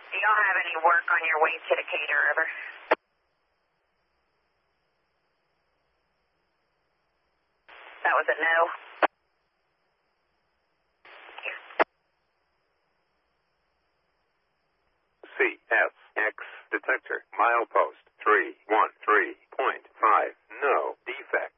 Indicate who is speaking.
Speaker 1: Do y'all have any work on your way to Decatur River? That was a no.
Speaker 2: CSX detector, milepost 313.5, no defect.